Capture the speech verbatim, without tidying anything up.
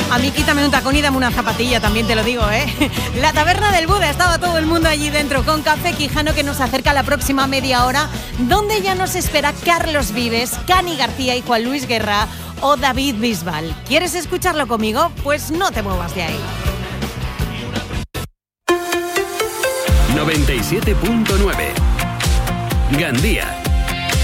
A mí quítame un tacón y dame una zapatilla, también te lo digo, ¿eh? La Taberna del Buda, estaba todo el mundo allí dentro con Café Quijano, que nos acerca la próxima media hora, donde ya nos espera Carlos Vives, Cani García y Juan Luis Guerra o David Bisbal. ¿Quieres escucharlo conmigo? Pues no te muevas de ahí. noventa y siete punto nueve Gandía.